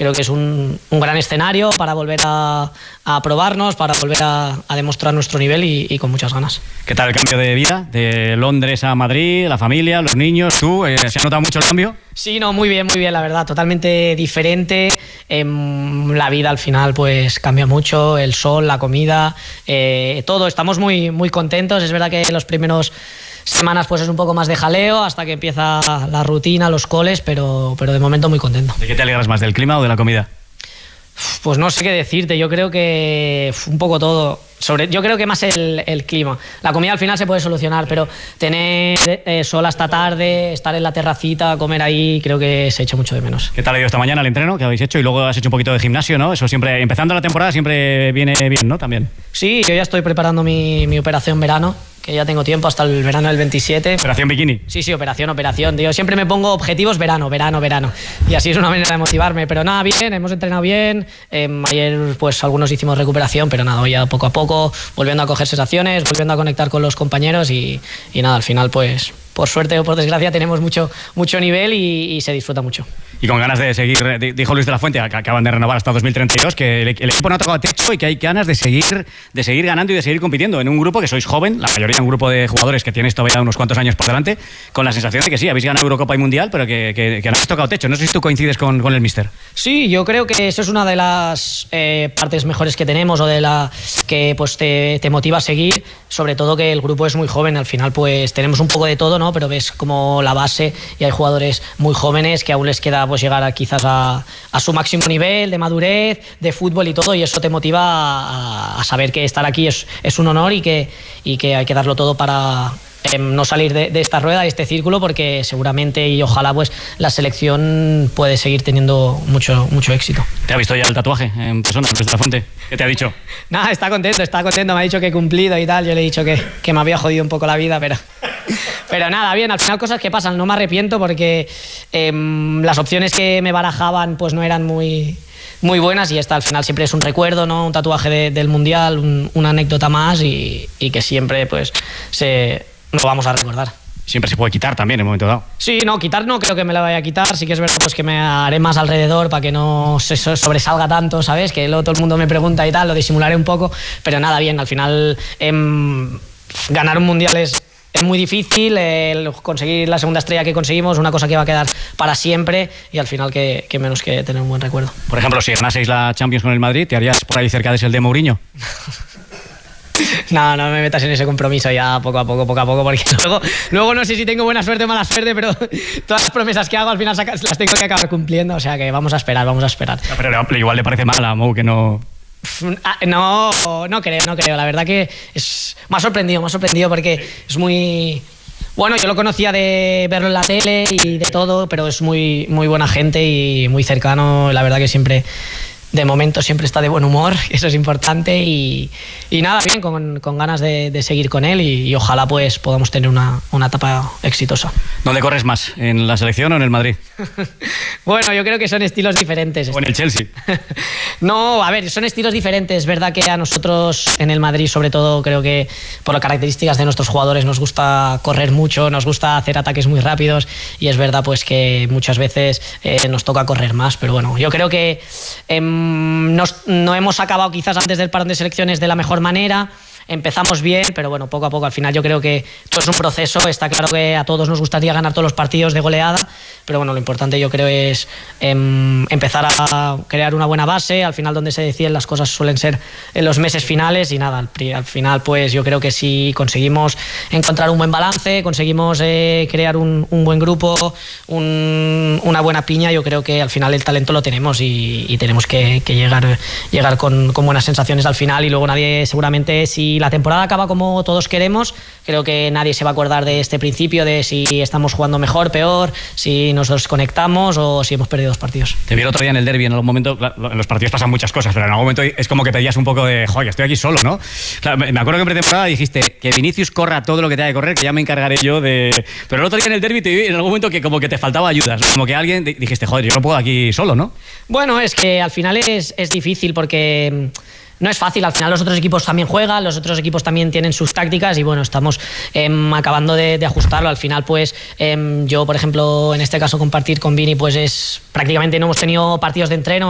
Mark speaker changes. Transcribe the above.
Speaker 1: creo que es un gran escenario para volver a probarnos, para volver a demostrar nuestro nivel y con muchas ganas.
Speaker 2: ¿Qué tal el cambio de vida? De Londres a Madrid, la familia, los niños, tú, ¿se ha notado mucho el cambio?
Speaker 1: Sí, no, muy bien, la verdad, totalmente diferente. La vida al final pues cambia mucho, el sol, la comida, todo, estamos muy, muy contentos. Es verdad que los primeros semanas pues es un poco más de jaleo hasta que empieza la rutina, los coles, pero de momento muy contento.
Speaker 2: ¿De qué te alegras más, del clima o de la comida?
Speaker 1: Pues no sé qué decirte, yo creo que un poco todo. Yo creo que más el clima. La comida al final se puede solucionar, pero tener sol hasta tarde, estar en la terracita, comer ahí, creo que se echa mucho de menos.
Speaker 2: ¿Qué tal ha ido esta mañana el entreno que habéis hecho? Y luego has hecho un poquito de gimnasio, ¿no? Eso siempre, empezando la temporada, siempre viene bien, ¿no? También.
Speaker 1: Sí, yo ya estoy preparando mi operación verano, que ya tengo tiempo hasta el verano del 27.
Speaker 2: ¿Operación bikini?
Speaker 1: Sí, operación. Yo siempre me pongo objetivos verano. Y así es una manera de motivarme. Pero nada, bien, hemos entrenado bien. Ayer pues algunos hicimos recuperación, pero nada, hoy ya poco a poco, volviendo a coger sensaciones, volviendo a conectar con los compañeros y nada, al final pues por suerte o por desgracia tenemos mucho nivel y se disfruta mucho.
Speaker 2: Y con ganas de seguir, dijo Luis de la Fuente, que acaban de renovar hasta 2032, que el equipo no ha tocado techo y que hay ganas de seguir ganando y de seguir compitiendo en un grupo que sois joven, la mayoría un grupo de jugadores que tienes todavía unos cuantos años por delante, con la sensación de que sí, habéis ganado Eurocopa y Mundial, pero que no habéis tocado techo. No sé si tú coincides con el míster.
Speaker 1: Sí, yo creo que eso es una de las partes mejores que tenemos o de la que pues te motiva a seguir, sobre todo que el grupo es muy joven, al final pues tenemos un poco de todo, ¿no? Pero ves como la base y hay jugadores muy jóvenes que aún les queda pues llegar quizás a su máximo nivel de madurez, de fútbol y todo, y eso te motiva a saber que estar aquí es un honor y que hay que darlo todo para no salir de esta rueda, de este círculo, porque seguramente y ojalá pues la selección puede seguir teniendo mucho éxito.
Speaker 2: ¿Te ha visto ya el tatuaje en persona, Luis de la Fuente? ¿Qué te ha dicho?
Speaker 1: Nada, está contento, me ha dicho que he cumplido y tal. Yo le he dicho que me había jodido un poco la vida, pero nada, bien, al final cosas que pasan, no me arrepiento porque las opciones que me barajaban pues no eran muy buenas y esta al final siempre es un recuerdo, ¿no? Un tatuaje del Mundial, una anécdota más y que siempre pues no vamos a recordar.
Speaker 2: Siempre se puede quitar también en un momento dado.
Speaker 1: Sí, no, quitar no creo que me la vaya a quitar. Sí que es verdad pues que me haré más alrededor para que no se sobresalga tanto, ¿sabes? Que luego todo el mundo me pregunta y tal, lo disimularé un poco, pero nada, bien, al final ganar un Mundial es muy difícil, conseguir la segunda estrella que conseguimos, una cosa que va a quedar para siempre y al final que menos que tener un buen recuerdo.
Speaker 2: Por ejemplo, si ganaseis la Champions con el Madrid, ¿te harías por ahí cerca de ese el de Mourinho?
Speaker 1: No me metas en ese compromiso ya poco a poco, porque luego no sé si tengo buena suerte o mala suerte, pero todas las promesas que hago al final las tengo que acabar cumpliendo, o sea que vamos a esperar.
Speaker 2: Pero igual le parece mal a Mou que no...
Speaker 1: No creo, la verdad que me ha sorprendido porque es muy... Bueno, yo lo conocía de verlo en la tele y de todo, pero es muy, muy buena gente y muy cercano, la verdad que siempre... De momento siempre está de buen humor, eso es importante y nada, bien, con ganas de seguir con él y ojalá pues podamos tener una etapa exitosa.
Speaker 2: ¿Dónde corres más? ¿En la selección o en el Madrid?
Speaker 1: Bueno, yo creo que son estilos diferentes.
Speaker 2: ¿O en el Chelsea?
Speaker 1: No, a ver, son estilos diferentes. Es verdad que a nosotros en el Madrid, sobre todo, creo que por las características de nuestros jugadores nos gusta correr mucho, nos gusta hacer ataques muy rápidos y es verdad pues que muchas veces nos toca correr más, pero bueno, yo creo que no hemos acabado quizás antes del parón de selecciones de la mejor manera. Empezamos bien, pero bueno, poco a poco, al final yo creo que todo es un proceso. Está claro que a todos nos gustaría ganar todos los partidos de goleada, pero bueno, lo importante yo creo es empezar a crear una buena base. Al final donde se deciden las cosas suelen ser en los meses finales y nada, al final pues yo creo que si conseguimos encontrar un buen balance, conseguimos crear un buen grupo, una buena piña, yo creo que al final el talento lo tenemos y tenemos que llegar con buenas sensaciones al final y luego nadie seguramente si la temporada acaba como todos queremos, creo que nadie se va a acordar de este principio de si estamos jugando mejor, peor, si nos desconectamos o si hemos perdido 2 partidos.
Speaker 2: Te vi el otro día en el derbi, en algún momento, en los partidos pasan muchas cosas, pero en algún momento es como que pedías un poco de, joder, estoy aquí solo, ¿no? Claro, me acuerdo que en pretemporada dijiste que Vinicius corra todo lo que tenga que correr, que ya me encargaré yo de... Pero el otro día en el derbi te vi en algún momento que como que te faltaba ayudas, ¿no? Como que alguien dijiste, joder, yo no puedo aquí solo, ¿no?
Speaker 1: Bueno, es que al final es difícil porque... No es fácil, al final los otros equipos también juegan, los otros equipos también tienen sus tácticas y bueno, estamos acabando de ajustarlo. Al final pues yo, por ejemplo, en este caso compartir con Vini pues prácticamente no hemos tenido partidos de entreno,